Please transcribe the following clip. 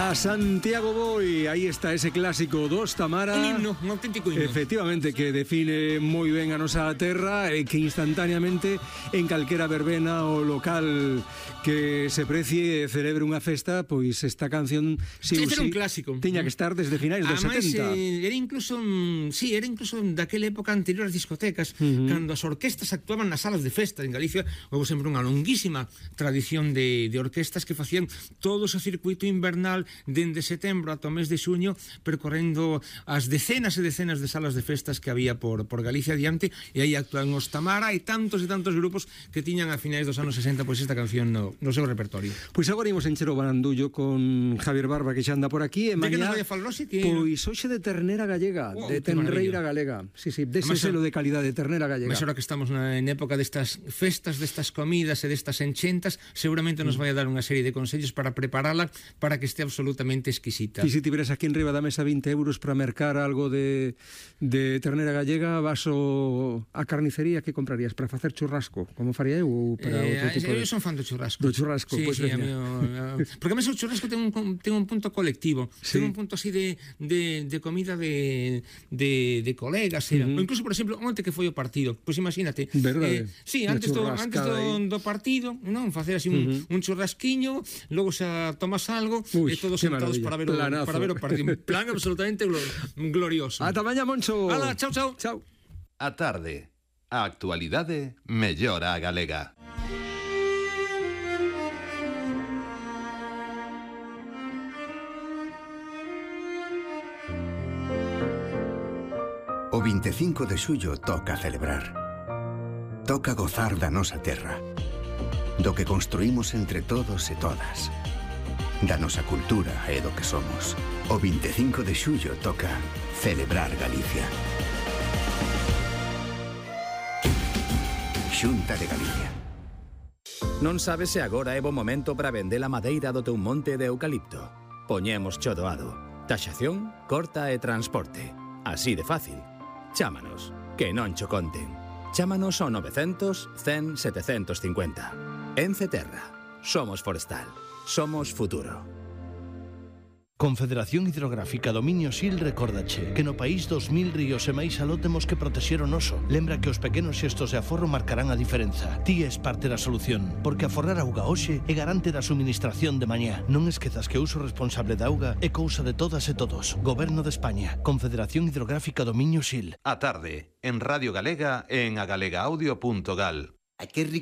A Santiago voy, ahí está ese clásico dos Tamara. Un himno, un auténtico himno. Efectivamente, que define moi ben a nosa terra e que instantáneamente en calquera verbena ou local que se precie e celebre unha festa, pois esta canción sí, era un clásico. Tiña que estar desde finais dos 70. Era incluso daquela época anterior ás discotecas, cando as orquestas actuaban nas salas de festa en Galicia. Houve sempre unha longuísima tradición de orquestas que facían todo o circuito invernal dende setembro ata o mes de xuño, percorrendo as decenas e decenas de salas de festas que había por Galicia adiante, e aí actuaban os Tamara e tantos grupos que tiñan a finais dos anos 60 pois esta canción no seu repertorio. Pois agora imos encher o barandullo con Javier Barba, que xa anda por aquí, e mañá, de que nos vai a falar hoxe? Pois hoxe de ternera gallega, de tenreira galega. Sí, dese selo de calidade de ternera gallega. Mas ahora que estamos en época destas festas, destas comidas e destas enchentas, seguramente nos vai a dar unha serie de consellos para preparala para que este absolutamente exquisita. E se tiveras aquí en riba da mesa 20 euros para mercar algo de ternera gallega, vas a carnicería, que comprarías? Para facer churrasco, como faría eu? Ou para outro tipo de... Eu son fan do churrasco. Do churrasco, sí, pois sí, porque además o churrasco ten un punto colectivo, ten un punto así de comida de colegas, ou incluso, por exemplo, onte que foi o partido, pois imagínate. Verdade. Sí, antes do partido, non, facer así un churrasquiño, logo xa tomas algo e todos sentados para ver o partido. Un plan absolutamente glorioso. Ata mañá, Moncho. Hala, chao, chao. Chao. A tarde, a actualidade mellora a galega. O 25 de xullo toca celebrar. Toca gozar da nosa terra, do que construímos entre todos e todas, da nosa cultura e do que somos. O 25 de xullo toca celebrar Galicia. Xunta de Galicia. Non sabes se agora é bo momento para vender a madeira do teu monte de eucalipto? Poñemos cho doado. Taxación, corta e transporte. Así de fácil. Chámanos, que non cho conten. Chámanos ao 900 100 750. Ence Terra. Somos forestal. Somos futuro. Confederación Hidrográfica Dominio Sil recórdache que no país 2000 ríos e máis aló temos que protexer o noso. Lembra que os pequenos xestos de aforro marcarán a diferenza. Ti és parte da solución, porque aforrar auga hoxe é garante da suministración de mañá. Non esquezas que o uso responsable da auga é cousa de todas e todos. Goberno de España, Confederación Hidrográfica Dominio Sil. A tarde, en Radio Galega e en agalegaudio.gal. A que